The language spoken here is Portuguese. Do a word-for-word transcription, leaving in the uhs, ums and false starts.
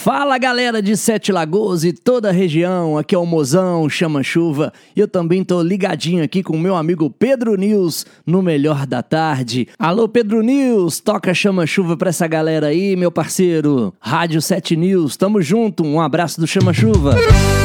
Fala galera de Sete Lagoas e toda a região, aqui é o Mozão Chama Chuva e eu também tô ligadinho aqui com o meu amigo Pedro News no Melhor da Tarde. Alô Pedro News, toca Chama Chuva pra essa galera aí, meu parceiro. Rádio Sete News, tamo junto, um abraço do Chama Chuva.